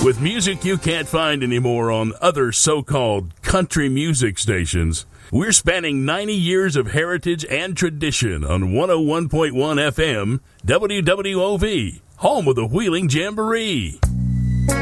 With music you can't find anymore on other so-called country music stations, we're spanning 90 years of heritage and tradition on 101.1 FM, WWOV, home of the Wheeling Jamboree.